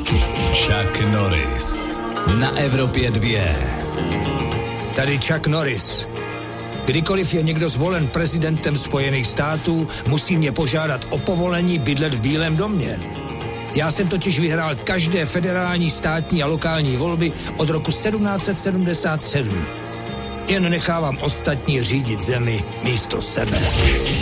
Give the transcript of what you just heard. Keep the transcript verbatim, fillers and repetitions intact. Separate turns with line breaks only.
Chuck Norris na Evropě dvě.
Tady Chuck Norris. Kdykoliv je někdo zvolen prezidentem Spojených států, musí mě požádat o povolení bydlet v Bílém domě. Já jsem totiž vyhrál každé federální, státní a lokální volby od roku sedmnáct set sedmdesát sedm. Jen nechávám ostatní řídit zemi místo sebe.